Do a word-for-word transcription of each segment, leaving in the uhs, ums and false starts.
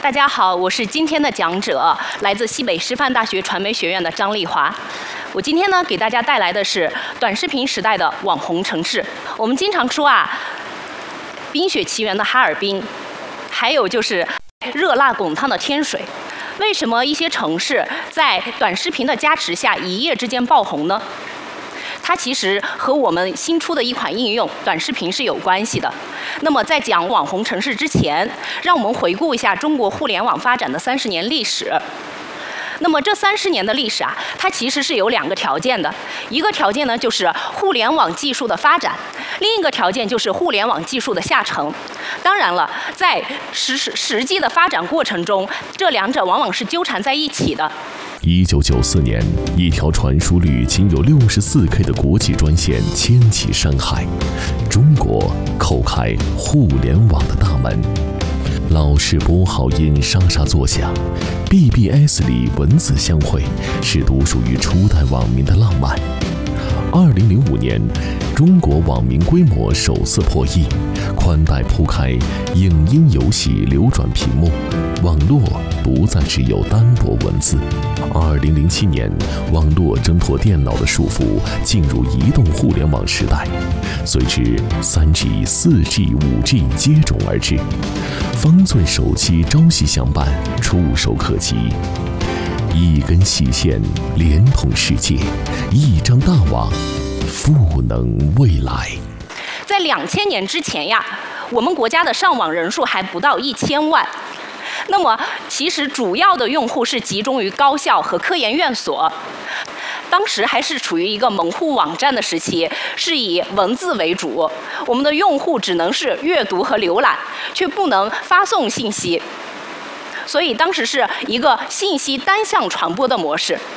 大家好，我是今天的讲者，来自西北师范大学传媒学院的张丽华。我今天呢，给大家带来的是短视频时代的网红城市。我们经常说啊，《冰雪奇缘》的哈尔滨，还有就是热辣滚烫的天水。为什么一些城市在短视频的加持下一夜之间爆红呢？它其实和我们新出的一款应用短视频是有关系的。那么在讲网红城市之前，让我们回顾一下中国互联网发展的三十年历史。那么这三十年的历史啊，它其实是有两个条件的。一个条件呢，就是互联网技术的发展；另一个条件就是互联网技术的下沉。当然了，在实实际的发展过程中，这两者往往是纠缠在一起的。 一九九四年，一条传输率仅有六十四 K 的国际专线牵起山海，中国叩开互联网的大门。老式拨号音沙沙作响 ，B B S 里文字相会，是独属于初代网民的浪漫。二零零五年，中国网民规模首次破亿，宽带铺开，影音游戏流转屏幕，网络不再只有单薄文字。二零零七年，网络挣脱电脑的束缚，进入移动互联网时代，随之 三 G、四 G、五 G 接踵而至，方寸手机朝夕相伴，触手可及。一根细线连通世界，一张大网赋能未来。 在两千年之前呀，我们国家的上网人数还不到一千万。那么，其实主要的用户是集中于高校和科研院所。当时还是处于一个门户网站的时期，是以文字为主，我们的用户只能是阅读和浏览，却不能发送信息。所以当时是一个信息单向传播的模式。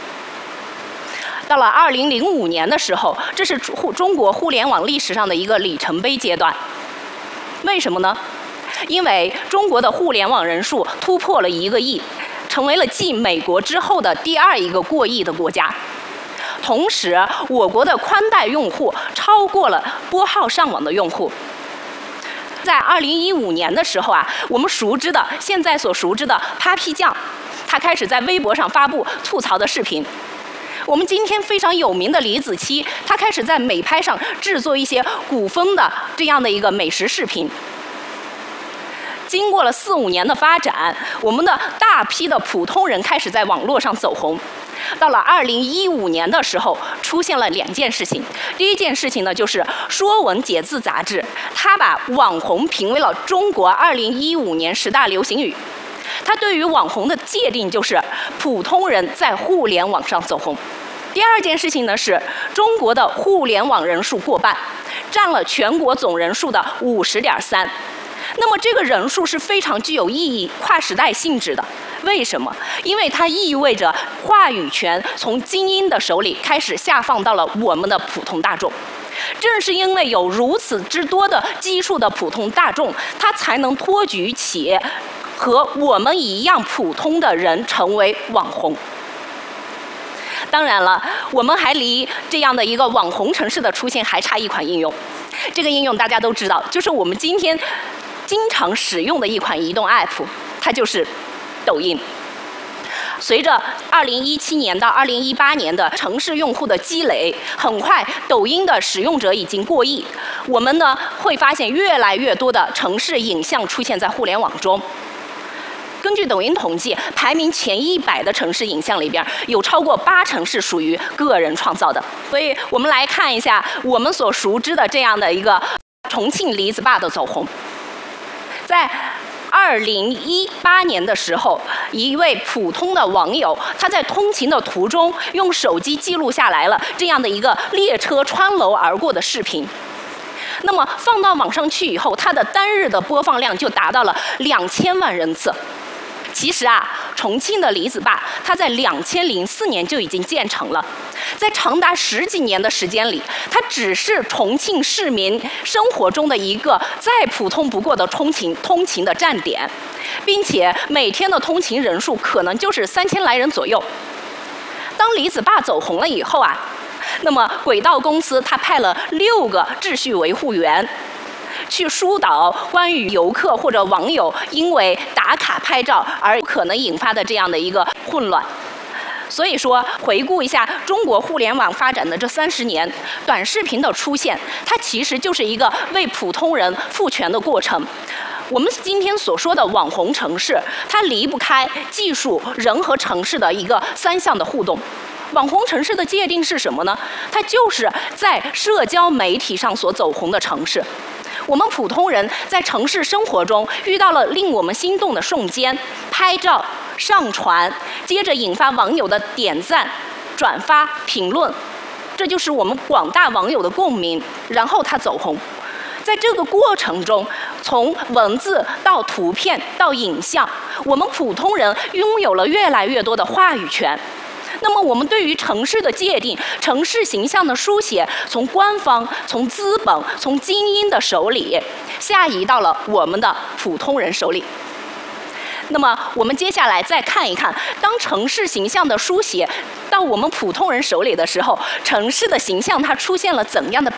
到了二零零五年的时候，这是中国互联网历史上的一个里程碑阶段。为什么呢？因为中国的互联网人数突破了一个亿，成为了继美国之后的第二一个过亿的国家。同时，我国的宽带用户超过了拨号上网的用户。在二零一五年的时候啊，我们熟知的现在所熟知的 Papi 酱，他开始在微博上发布吐槽的视频。我们今天非常有名的李子柒，他开始在美拍上制作一些古风的这样的一个美食视频。经过了四五年的发展，我们的大批的普通人开始在网络上走红。到了二零一五年的时候，出现了两件事情。第一件事情呢，就是《说文解字》杂志，它把网红评为了中国二零一五年十大流行语。它对于网红的界定就是普通人在互联网上走红。第二件事情呢，是中国的互联网人数过半，占了全国总人数的五十点三。那么这个人数是非常具有意义、跨时代性质的。为什么？因为它意味着话语权从精英的手里开始下放到了我们的普通大众。正是因为有如此之多的基数的普通大众，它才能托举起和我们一样普通的人成为网红。当然了，我们还离这样的一个网红城市的出现还差一款应用。这个应用大家都知道，就是我们今天经常使用的一款移动 app， 它就是抖音。随着二零一七年到二零一八年的城市用户的积累，很快抖音的使用者已经过亿。我们呢会发现越来越多的城市影像出现在互联网中。根据抖音统计，排名前一百的城市影像里边，有超过八成是属于个人创造的。所以我们来看一下我们所熟知的这样的一个重庆李子坝的走红。在二零一八年的时候，一位普通的网友，他在通勤的途中用手机记录下来了这样的一个列车穿楼而过的视频。那么放到网上去以后，它的单日的播放量就达到了两千万人次。其实啊，重庆的李子坝，它在两千零四年就已经建成了，在长达十几年的时间里，它只是重庆市民生活中的一个再普通不过的通勤通勤的站点，并且每天的通勤人数可能就是三千来人左右。当李子坝走红了以后啊，那么轨道公司它派了六个秩序维护员。 去疏导关于游客或者网友因为打卡拍照而可能引发的这样的一个混乱。所以说，回顾一下中国互联网发展的这三十年，短视频的出现，它其实就是一个为普通人赋权的过程。我们今天所说的网红城市，它离不开技术、人和城市的一个三项的互动。网红城市的界定是什么呢？它就是在社交媒体上所走红的城市。我们普通人在城市生活中遇到了令我们心动的瞬间，拍照、上传，接着引发网友的点赞、转发、评论，这就是我们广大网友的共鸣，然后它走红。在这个过程中，从文字到图片到影像，我们普通人拥有了越来越多的话语权。那么，我们对于城市的界定、城市形象的书写，从官方、从资本、从精英的手里，下移到了我们的普通人手里。那么，我们接下来再看一看，当城市形象的书写到我们普通人手里的时候，城市的形象它出现了怎样的变化？